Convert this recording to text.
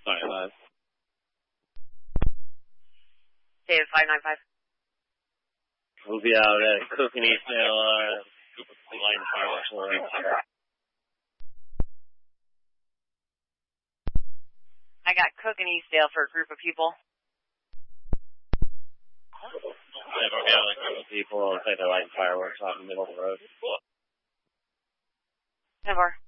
5. David 595. We'll be out at Cook and Eastdale, lighting fireworks. I got Cook and Eastdale for a group of people. Yeah, we'll be out like a group of people. Looks like they're lighting fireworks out in the middle of the road. 10-4.